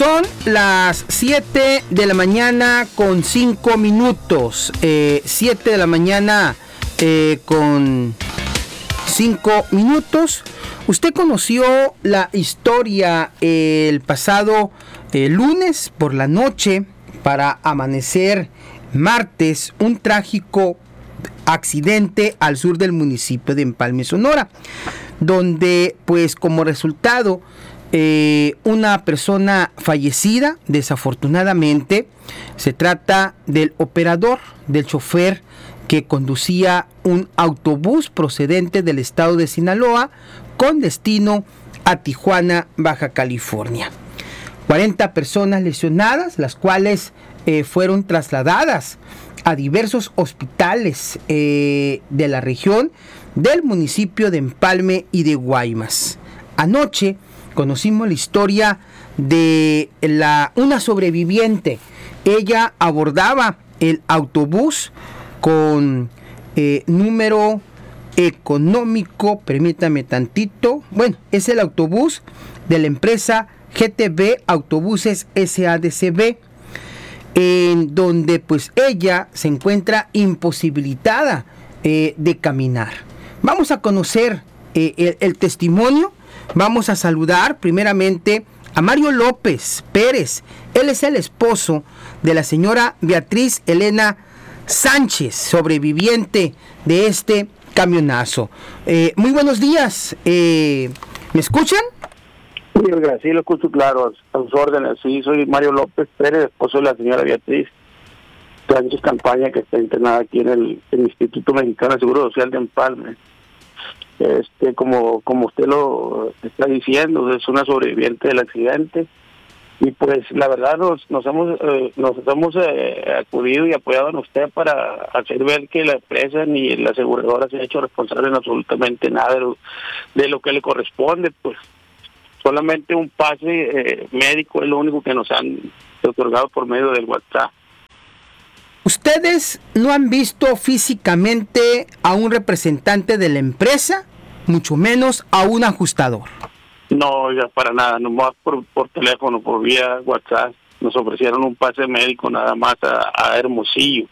Son las 7 de la mañana con 5 minutos. 7 de la mañana con 5 minutos. Usted conoció la historia el pasado lunes por la noche para amanecer martes, un trágico accidente al sur del municipio de Empalme, Sonora, donde pues como resultado una persona fallecida. Desafortunadamente se trata del operador, del chofer que conducía un autobús procedente del estado de Sinaloa con destino a Tijuana, Baja California. 40 personas lesionadas, las cuales fueron trasladadas a diversos hospitales de la región del municipio de Empalme y de Guaymas. Anoche conocimos la historia de una sobreviviente. Ella abordaba el autobús con número económico, permítame tantito. Bueno, es el autobús de la empresa GTB Autobuses SADCB, en donde pues ella se encuentra imposibilitada de caminar. Vamos a conocer el testimonio. Vamos a saludar primeramente a Mario López Pérez. Él es el esposo de la señora Beatriz Elena Sánchez, sobreviviente de este camionazo. Muy buenos días. ¿Me escuchan? Sí, lo escucho claro, a sus órdenes. Sí, soy Mario López Pérez, esposo de la señora Beatriz Sánchez Campaña, que está internada aquí en el Instituto Mexicano de Seguro Social de Empalme. Como usted lo está diciendo, es una sobreviviente del accidente, y pues la verdad nos hemos acudido y apoyado en usted para hacer ver que la empresa ni la aseguradora se ha hecho responsable en absolutamente nada de lo que le corresponde. Pues solamente un pase médico es lo único que nos han otorgado por medio del WhatsApp. ¿Ustedes no han visto físicamente a un representante de la empresa, mucho menos a un ajustador? No, ya para nada, nomás por teléfono, por vía WhatsApp. Nos ofrecieron un pase médico nada más a Hermosillo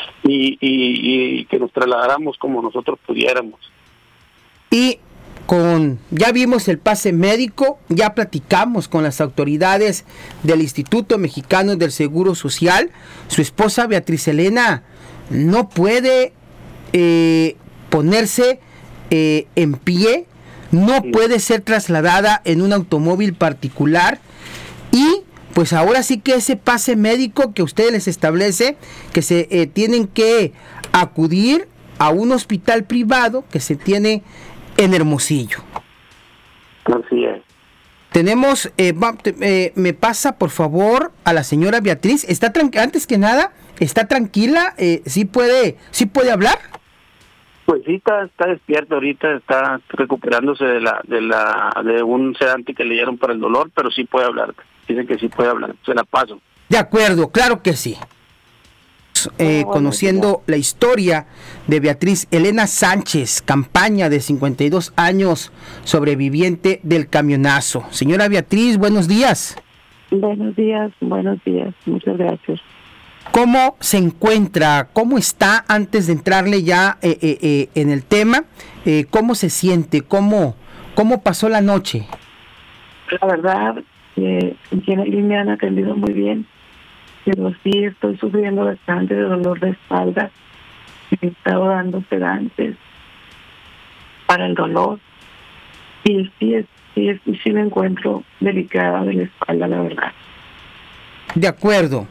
y que nos trasladáramos como nosotros pudiéramos. Y ya vimos el pase médico, ya platicamos con las autoridades del Instituto Mexicano del Seguro Social. Su esposa Beatriz Elena no puede ponerse en pie, no puede ser trasladada en un automóvil particular, y pues ahora sí que ese pase médico que ustedes les establece, que se tienen que acudir a un hospital privado que se tiene en Hermosillo. Así es. Tenemos, me pasa por favor a la señora Beatriz. Antes que nada, ¿está tranquila? ¿Sí puede hablar? Pues sí, está despierta ahorita, está recuperándose de un sedante que le dieron para el dolor, pero sí puede hablar. Dicen que sí puede hablar, se la paso. De acuerdo, claro que sí. Conociendo la historia de Beatriz Elena Sánchez Campaña, de 52 años, sobreviviente del camionazo. Señora Beatriz, buenos días. Buenos días, muchas gracias. ¿Cómo se encuentra? ¿Cómo está? Antes de entrarle ya en el tema, ¿cómo se siente? ¿Cómo pasó la noche? La verdad, aquí en el me han atendido muy bien, pero sí estoy sufriendo bastante de dolor de espalda. Me he estado dando sedantes para el dolor, y sí me encuentro delicada de la espalda, la verdad. De acuerdo.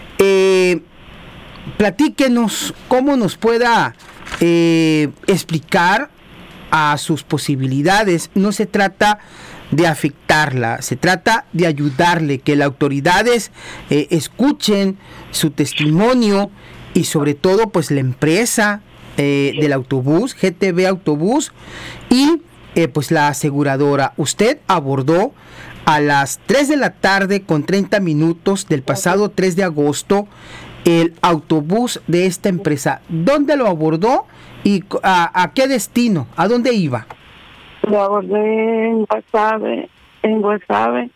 Platíquenos cómo nos pueda explicar a sus posibilidades. No se trata de afectarla, se trata de ayudarle, que las autoridades escuchen su testimonio, y sobre todo pues la empresa del autobús, GTB Autobús, y pues la aseguradora. Usted abordó a las 3 de la tarde con 30 minutos del pasado 3 de agosto el autobús de esta empresa. ¿Dónde lo abordó y a qué destino? ¿A dónde iba? Lo abordé en Guasave,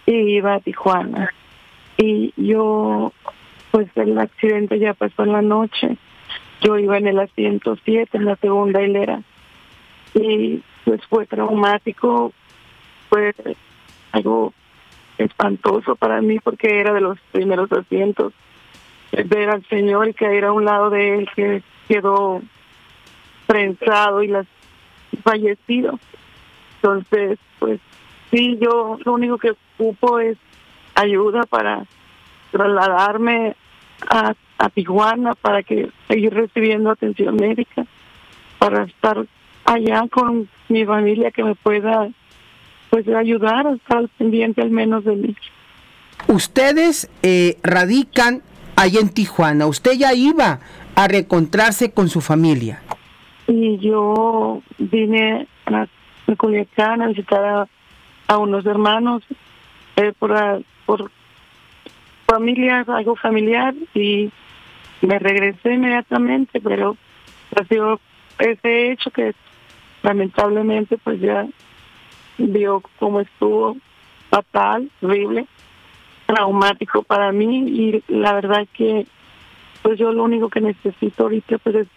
y iba a Tijuana. Y yo, pues el accidente ya pasó en la noche. Yo iba en el asiento 7, en la segunda hilera. Y pues fue traumático, fue algo espantoso para mí porque era de los primeros asientos. Ver al señor y caer a un lado de él que quedó prensado y fallecido. Entonces, pues sí, yo lo único que ocupo es ayuda para trasladarme a Tijuana para seguir recibiendo atención médica, para estar allá con mi familia que me pueda pues ayudar a estar al pendiente al menos de mí. Ustedes radican allá en Tijuana. ¿Usted ya iba a reencontrarse con su familia? Y yo vine a Culiacán a visitar a unos hermanos por familia, algo familiar, y me regresé inmediatamente, pero ha sido ese hecho que lamentablemente pues ya vio cómo estuvo fatal, horrible, traumático para mí, y la verdad que pues yo lo único que necesito ahorita pues es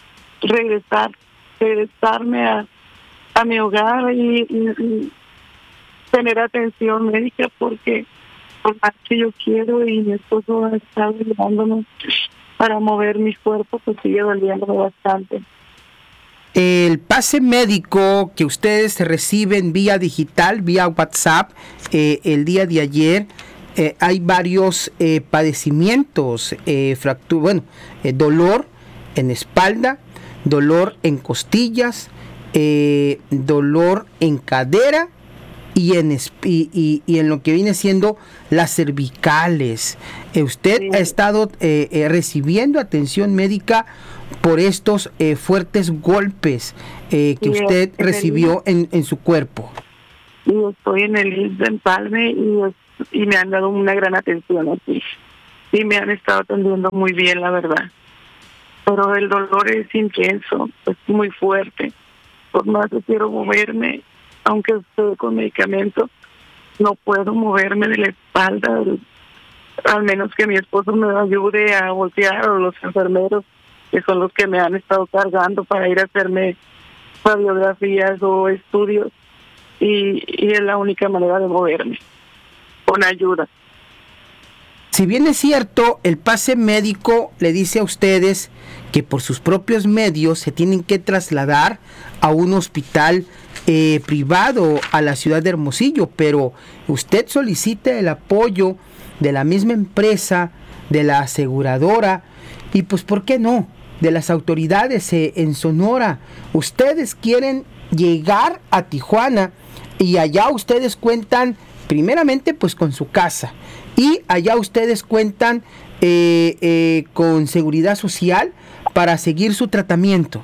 regresarme a mi hogar y tener atención médica, porque por más que yo quiero y mi esposo ha estado ayudándome para mover mi cuerpo, pues sigue doliéndome bastante. El pase médico que ustedes reciben vía digital, vía WhatsApp, el día de ayer, hay varios padecimientos, dolor en espalda, dolor en costillas, dolor en cadera y en lo que viene siendo las cervicales. Usted Sí. ha estado recibiendo atención médica por estos fuertes golpes que Sí, usted recibió en su cuerpo. Y estoy en el IMSS de Empalme y me han dado una gran atención aquí. Y me han estado atendiendo muy bien, la verdad. Pero el dolor es intenso, es muy fuerte. Por más que quiero moverme, aunque estoy con medicamentos, no puedo moverme de la espalda, al menos que mi esposo me ayude a voltear, o los enfermeros, que son los que me han estado cargando para ir a hacerme radiografías o estudios, y es la única manera de moverme, con ayuda. Si bien es cierto, el pase médico le dice a ustedes que por sus propios medios se tienen que trasladar a un hospital privado a la ciudad de Hermosillo, pero usted solicita el apoyo de la misma empresa, de la aseguradora y pues ¿por qué no? De las autoridades en Sonora. Ustedes quieren llegar a Tijuana y allá ustedes cuentan primeramente pues con su casa y allá ustedes cuentan con seguridad social para seguir su tratamiento.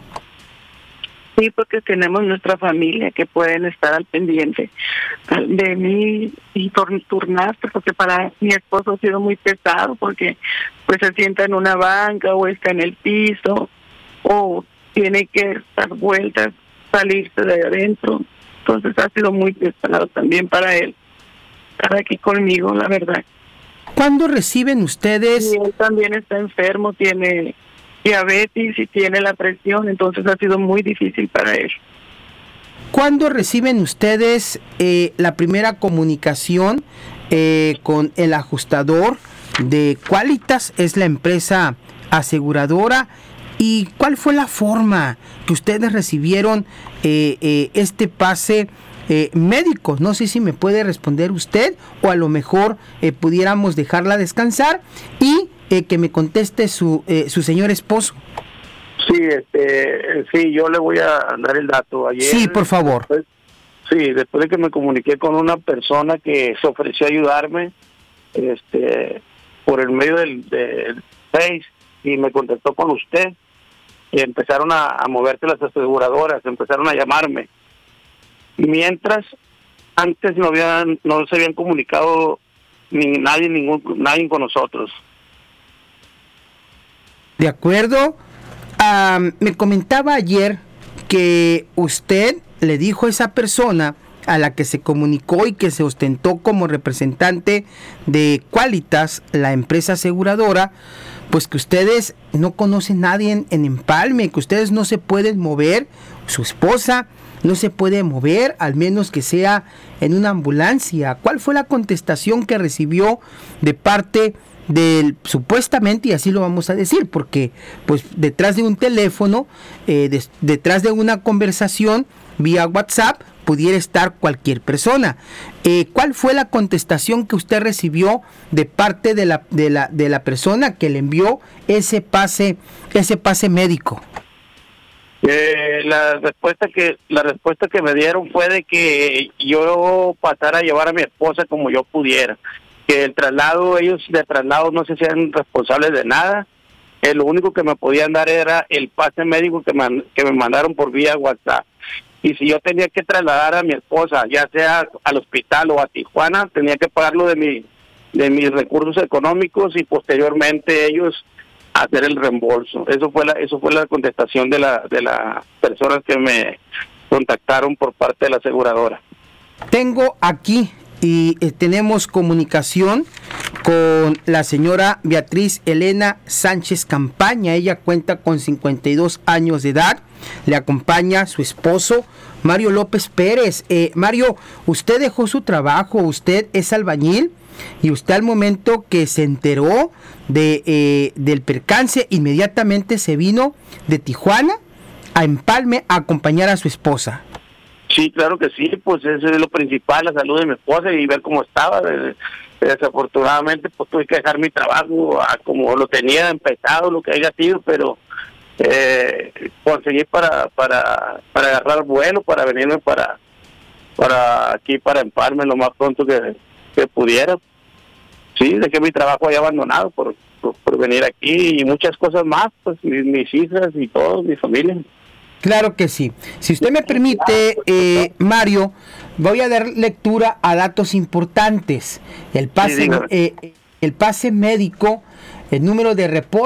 Sí, porque tenemos nuestra familia que pueden estar al pendiente de mí y turnarse, porque para mi esposo ha sido muy pesado, porque pues se sienta en una banca o está en el piso o tiene que dar vueltas, salirse de adentro. Entonces ha sido muy pesado también para él estar aquí conmigo, la verdad. ¿Cuándo reciben ustedes? Y él también está enfermo, tiene diabetes y tiene la presión, entonces ha sido muy difícil para él. ¿Cuándo reciben ustedes la primera comunicación con el ajustador de Qualitas? Es la empresa aseguradora. ¿Y cuál fue la forma que ustedes recibieron este pase médico? No sé si me puede responder usted o a lo mejor pudiéramos dejarla descansar y que me conteste su señor esposo. Sí, sí, yo le voy a dar el dato. Ayer, sí, por favor. Después de que me comuniqué con una persona que se ofreció a ayudarme, por el medio del Face, y me contactó con usted, y empezaron a moverse las aseguradoras, empezaron a llamarme. Mientras, antes no se habían comunicado nadie con nosotros. De acuerdo. Me comentaba ayer que usted le dijo a esa persona a la que se comunicó y que se ostentó como representante de Qualitas, la empresa aseguradora, pues que ustedes no conocen a nadie en Empalme, que ustedes no se pueden mover, su esposa no se puede mover, al menos que sea en una ambulancia. ¿Cuál fue la contestación que recibió de parte del, supuestamente, y así lo vamos a decir, porque pues detrás de un teléfono, detrás de una conversación vía WhatsApp, pudiera estar cualquier persona? ¿Cuál fue la contestación que usted recibió de parte de la persona que le envió ese pase médico? La respuesta que me dieron fue de que yo pasara a llevar a mi esposa como yo pudiera, que ellos de traslado no se sean responsables de nada. Lo único que me podían dar era el pase médico que me mandaron por vía WhatsApp. Y si yo tenía que trasladar a mi esposa, ya sea al hospital o a Tijuana, tenía que pagarlo de mis recursos económicos y posteriormente ellos hacer el reembolso. Eso fue la contestación de las personas que me contactaron por parte de la aseguradora. Tengo aquí y tenemos comunicación con la señora Beatriz Elena Sánchez Campaña. Ella cuenta con 52 años de edad. Le acompaña su esposo Mario López Pérez. Mario, usted dejó su trabajo, usted es albañil, y usted al momento que se enteró del percance, inmediatamente se vino de Tijuana a Empalme a acompañar a su esposa. Sí, claro que sí, pues eso es lo principal, la salud de mi esposa y ver cómo estaba. Desafortunadamente pues tuve que dejar mi trabajo como lo tenía empezado, lo que haya sido, pero conseguí para agarrar vuelo, para venirme para aquí, para Empalme lo más pronto que pudiera. Sí, dejé mi trabajo ahí abandonado por venir aquí y muchas cosas más, pues mis hijas y todo, mi familia. Claro que sí. Si usted me permite, Mario, voy a dar lectura a datos importantes. El pase médico, el número de reporte